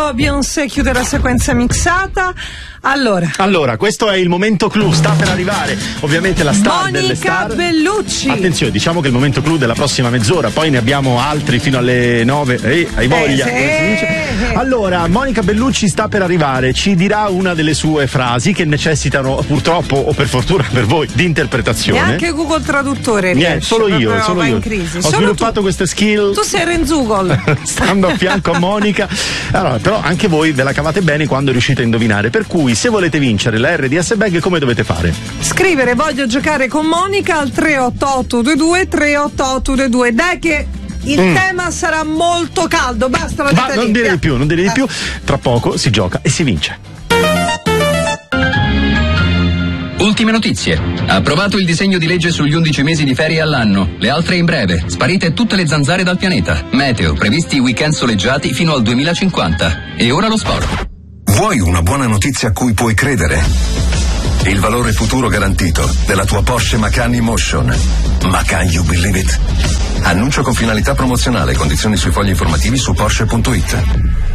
Adesso Beyoncé chiude la sequenza mixata. Allora, questo è il momento clou, sta per arrivare ovviamente la star delle star, Monica Bellucci. Attenzione, diciamo che è il momento clou della prossima mezz'ora, poi ne abbiamo altri fino alle 9. Hai voglia? Allora, Monica Bellucci sta per arrivare, ci dirà una delle sue frasi che necessitano purtroppo o per fortuna per voi di interpretazione. E anche Google Traduttore Niente, solo io. In crisi. Ho sviluppato queste skill. Tu sei Renzugol. Stando a fianco a Monica. Allora, però anche voi ve la cavate bene quando riuscite a indovinare, per cui se volete vincere la RDS Bag, come dovete fare? Scrivere voglio giocare con Monica al 38822 38822. Dai che il tema sarà molto caldo, basta la Ma non dire di più, tra poco si gioca e si vince. Ultime notizie. Approvato il disegno di legge sugli 11 mesi di ferie all'anno. Le altre in breve. Sparite tutte le zanzare dal pianeta. Meteo, previsti weekend soleggiati fino al 2050. E ora lo sport. Vuoi una buona notizia a cui puoi credere? Il valore futuro garantito della tua Porsche Macan Emotion. Macan, you believe it? Annuncio con finalità promozionale. Condizioni sui fogli informativi su Porsche.it.